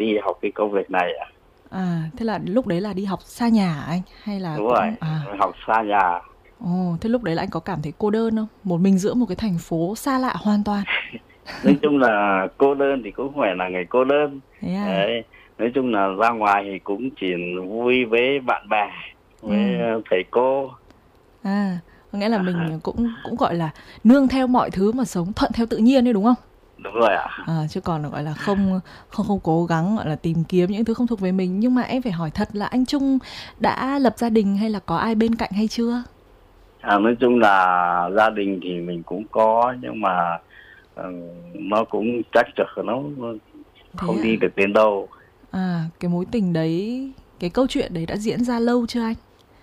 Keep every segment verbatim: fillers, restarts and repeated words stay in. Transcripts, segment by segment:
đi học cái công việc này ạ. À, thế là lúc đấy là đi học xa nhà hả anh? Hay là Đúng rồi, cũng à, học xa nhà. ồ, thế lúc đấy là anh có cảm thấy cô đơn không? Một mình giữa một cái thành phố xa lạ hoàn toàn. Nói chung là cô đơn thì cũng không phải là người cô đơn. Thế à? Đấy. Nói chung là ra ngoài thì cũng chỉ vui với bạn bè, Ừ. với ờ, thầy cô. À, có nghĩa là mình cũng cũng gọi là nương theo mọi thứ mà sống thuận theo tự nhiên đấy đúng không? Đúng rồi ạ. À, chứ còn gọi là không không không cố gắng gọi là tìm kiếm những thứ không thuộc về mình. Nhưng mà em phải hỏi thật là anh Trung đã lập gia đình hay là có ai bên cạnh hay chưa? À, nói chung là gia đình thì mình cũng có, nhưng mà ờ, nó cũng trắc trở, nó nó Thế không à? đi được đến đâu. À, cái mối tình đấy, cái câu chuyện đấy đã diễn ra lâu chưa anh?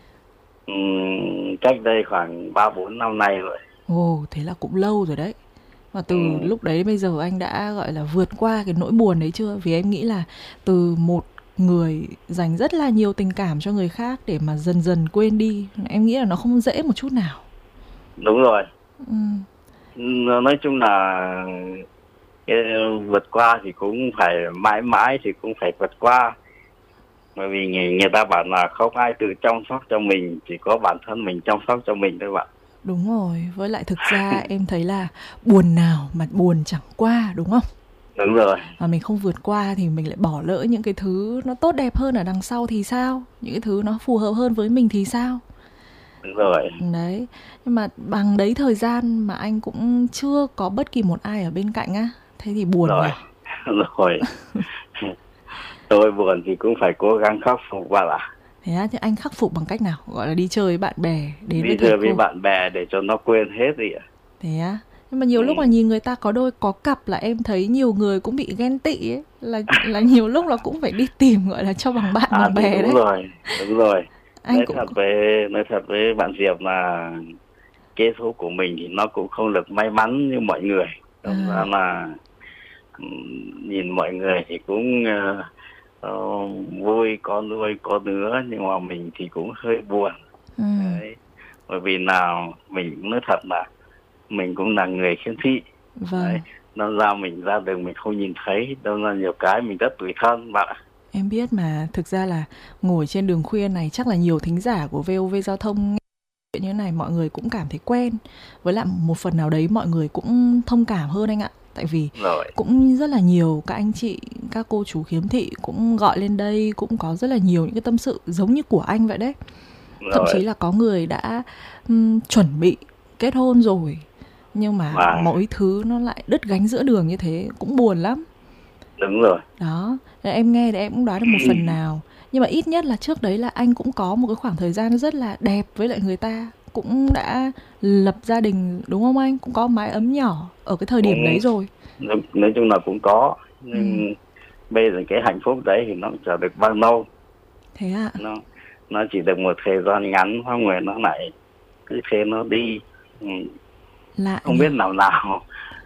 Ừm, cách đây khoảng ba bốn năm nay rồi. Ồ, thế là cũng lâu rồi đấy. Và từ Ừm, lúc đấy đến bây giờ anh đã gọi là vượt qua cái nỗi buồn đấy chưa? Vì em nghĩ là từ một người dành rất là nhiều tình cảm cho người khác để mà dần dần quên đi, em nghĩ là nó không dễ một chút nào. đúng rồi. Ừ, Ừm, nói chung là cái vượt qua thì cũng phải mãi mãi thì cũng phải vượt qua, bởi vì người, người ta bảo là không ai tự chăm sóc cho mình, chỉ có bản thân mình chăm sóc cho mình thôi bạn. đúng rồi. Với lại thực ra em thấy là buồn nào mà buồn chẳng qua đúng không? Đúng rồi. Và mình không vượt qua thì mình lại bỏ lỡ những cái thứ nó tốt đẹp hơn ở đằng sau thì sao? Những cái thứ nó phù hợp hơn với mình thì sao? Đúng rồi. Đấy, nhưng mà bằng đấy thời gian mà anh cũng chưa có bất kỳ một ai ở bên cạnh á, thế thì buồn Rồi. nhở. Rồi. Tôi buồn thì cũng phải cố gắng khắc phục bạn ạ. Thế á, thì anh khắc phục bằng cách nào? Gọi là đi chơi với bạn bè, đến với Đi thầy chơi với cô. bạn bè để cho nó quên hết đi ạ. Thế á, nhưng mà nhiều lúc mà Ừ. nhìn người ta có đôi có cặp là em thấy nhiều người cũng bị ghen tị ấy, là là nhiều lúc là cũng phải đi tìm gọi là cho bằng bạn À bằng thì bè đúng đấy. rồi, đúng rồi. Anh Nói cũng thật với nói thật với bạn Diệp là cái số của mình thì nó cũng không được may mắn như mọi người. Đâm ra à, là ừm, nhìn mọi người thì cũng ờ, ờ, vui, có nuôi có đứa, nhưng mà mình thì cũng hơi buồn. ừ, Đấy. Bởi vì nào mình nói thật là mình cũng là người khiếm thị. vâng. Đấy. Đâm ra mình ra đường mình không nhìn thấy, đâm ra nhiều cái mình rất tủi thân bạn ạ. Em biết mà, thực ra là ngồi trên đường khuya này chắc là nhiều thính giả của vê o vê Giao thông nghe chuyện như thế này mọi người cũng cảm thấy quen. Với lại một phần nào đấy mọi người cũng thông cảm hơn anh ạ. Tại vì Rồi. cũng rất là nhiều các anh chị, các cô chú khiếm thị cũng gọi lên đây, cũng có rất là nhiều những cái tâm sự giống như của anh vậy đấy. Thậm chí Rồi. là có người đã um, chuẩn bị kết hôn rồi, nhưng mà Và mọi thứ nó lại đứt gánh giữa đường như thế cũng buồn lắm. đúng rồi. Đó, em nghe thì em cũng đoán được một phần nào. Nhưng mà ít nhất là trước đấy là anh cũng có một cái khoảng thời gian rất là đẹp với lại người ta. Cũng đã lập gia đình đúng không anh? Cũng có mái ấm nhỏ ở cái thời điểm đấy Cũng rồi. nói, nói chung là cũng có, Ừ, nhưng bây giờ cái hạnh phúc đấy thì nó cũng chả được bao lâu. thế ạ. nó nó chỉ được một thời gian ngắn, xong rồi nó lại cứ thế nó đi. Ừ, Lạ không nhở. biết nào nào.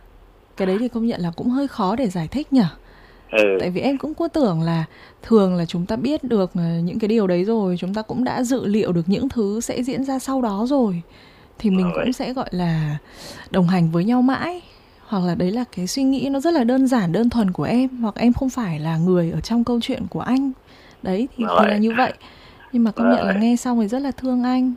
Cái đấy thì công nhận là cũng hơi khó để giải thích nhở. Ừ. Tại vì em cũng có tưởng là thường là chúng ta biết được ờ, những cái điều đấy rồi, chúng ta cũng đã dự liệu được những thứ sẽ diễn ra sau đó rồi. Thì mình Rồi. cũng sẽ gọi là đồng hành với nhau mãi. Hoặc là đấy là cái suy nghĩ nó rất là đơn giản, đơn thuần của em. Hoặc em không phải là người ở trong câu chuyện của anh. Đấy thì, thì là Rồi. như vậy. Nhưng mà công nhận là Rồi. nghe xong thì rất là thương anh.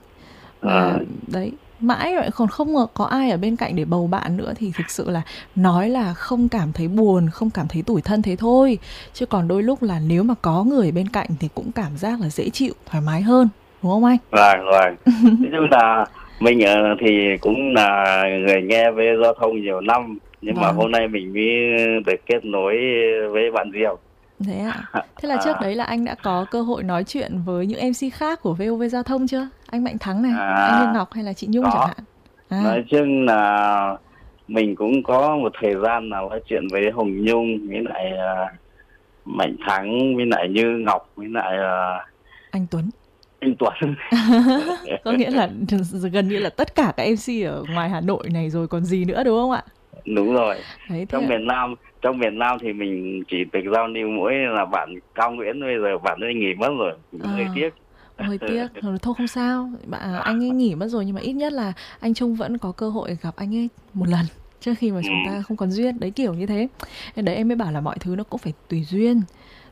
Và Rồi. đấy, mãi lại còn không ngờ có ai ở bên cạnh để bầu bạn nữa thì thực sự là nói là không cảm thấy buồn, không cảm thấy tủi thân thế thôi. Chứ còn đôi lúc là nếu mà có người bên cạnh thì cũng cảm giác là dễ chịu, thoải mái hơn. Đúng không anh? Rồi. Rồi. Nói chung là mình ờ, thì cũng là người nghe về giao thông nhiều năm, nhưng mà Vâng, hôm nay mình mới được kết nối với bạn Diệp. thế ạ. Thế là trước À, đấy là anh đã có cơ hội nói chuyện với những em xê khác của vê o vê Giao thông chưa? Anh Mạnh Thắng này, anh Lê à, Ngọc hay là chị Nhung chẳng có. hạn. À, Nói chung là mình cũng có một thời gian nào nói chuyện với Hồng Nhung, với lại uh, Mạnh Thắng, với lại Như Ngọc, với lại uh, anh Tuấn. anh Tuấn. Có nghĩa là gần như là tất cả các em xê ở ngoài Hà Nội này rồi còn gì nữa đúng không ạ? Đúng rồi. Đấy thế trong ạ. miền Nam trong miền Nam thì mình chỉ được giao lưu mỗi là bạn Cao Nguyễn, bây giờ bạn ấy nghỉ mất rồi, cũng hơi Ờ, tiếc. hơi tiếc. Thôi thôi không sao. Bạn à, anh ấy nghỉ mất rồi nhưng mà ít nhất là anh Trung vẫn có cơ hội gặp anh ấy một lần trước khi mà Ừ. chúng ta không còn duyên. Đấy kiểu như thế. Nên đấy em mới bảo là mọi thứ nó cũng phải tùy duyên.